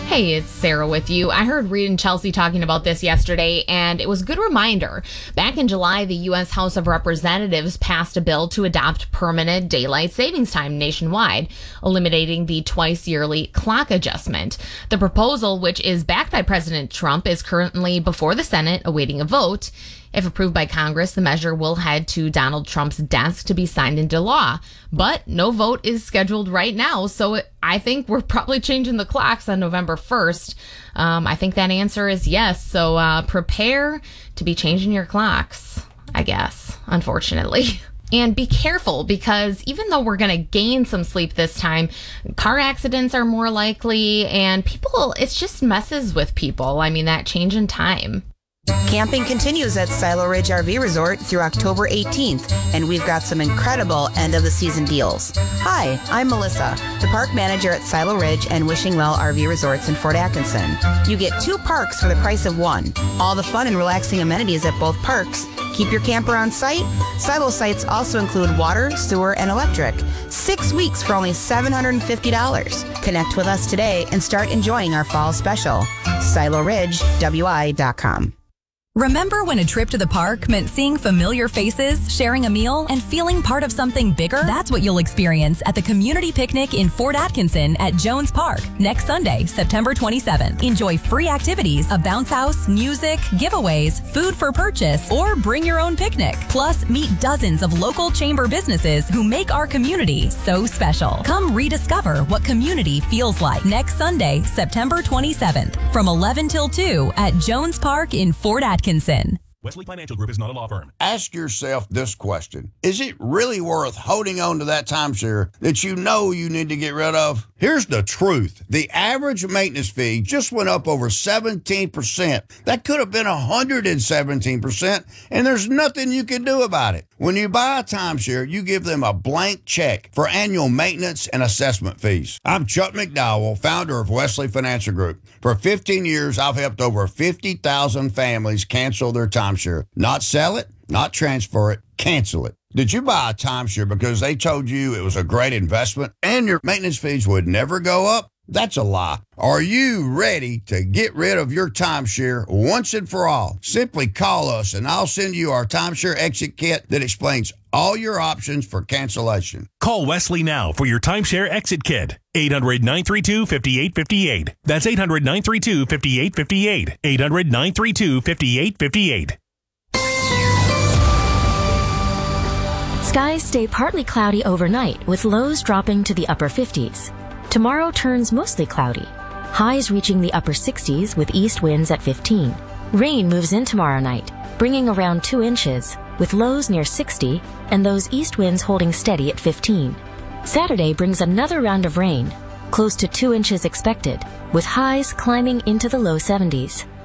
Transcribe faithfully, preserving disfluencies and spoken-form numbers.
Hey, it's Sarah with you. I heard Reed and Chelsea talking about this yesterday, and it was a good reminder. Back in July, the U S House of Representatives passed a bill to adopt permanent daylight savings time nationwide, eliminating the twice-yearly clock adjustment. The proposal, which is backed by President Trump, is currently before the Senate awaiting a vote. If approved by Congress, the measure will head to Donald Trump's desk to be signed into law. But no vote is scheduled right now, so it, I think we're probably changing the clocks on November first. Um, I think that answer is yes, so uh, prepare to be changing your clocks, I guess, unfortunately. And be careful, because even though we're going to gain some sleep this time, car accidents are more likely, and people, it's just messes with people. I mean, that change in time. Camping continues at Silo Ridge R V Resort through October eighteenth, and we've got some incredible end-of-the-season deals. Hi, I'm Melissa, the park manager at Silo Ridge and Wishing Well R V Resorts in Fort Atkinson. You get two parks for the price of one. All the fun and relaxing amenities at both parks. Keep your camper on site. Silo sites also include water, sewer, and electric. Six weeks for only seven hundred fifty dollars. Connect with us today and start enjoying our fall special. Silo Ridge W I dot com. Remember when a trip to the park meant seeing familiar faces, sharing a meal, and feeling part of something bigger? That's what you'll experience at the Community Picnic in Fort Atkinson at Jones Park next Sunday, September twenty-seventh. Enjoy free activities, a bounce house, music, giveaways, food for purchase, or bring your own picnic. Plus, meet dozens of local chamber businesses who make our community so special. Come rediscover what community feels like next Sunday, September twenty-seventh, from eleven till two at Jones Park in Fort Atkinson. Wesley Financial Group is not a law firm. Ask yourself this question. Is it really worth holding on to that timeshare that you know you need to get rid of? Here's the truth. The average maintenance fee just went up over seventeen percent. That could have been one hundred seventeen percent, and there's nothing you can do about it. When you buy a timeshare, you give them a blank check for annual maintenance and assessment fees. I'm Chuck McDowell, founder of Wesley Financial Group. For fifteen years, I've helped over fifty thousand families cancel their timeshare. Not sell it, not transfer it, cancel it. Did you buy a timeshare because they told you it was a great investment and your maintenance fees would never go up? That's a lie. Are you ready to get rid of your timeshare once and for all? Simply call us and I'll send you our timeshare exit kit that explains all your options for cancellation. Call Wesley now for your timeshare exit kit. eight hundred, nine three two, five eight five eight. That's eight hundred, nine three two, five eight five eight. eight hundred, nine three two, five eight five eight. Skies stay partly cloudy overnight, with lows dropping to the upper fifties. Tomorrow turns mostly cloudy, highs reaching the upper sixties with east winds at fifteen. Rain moves in tomorrow night, bringing around two inches, with lows near sixty and those east winds holding steady at fifteen. Saturday brings another round of rain, close to two inches expected, with highs climbing into the low seventies.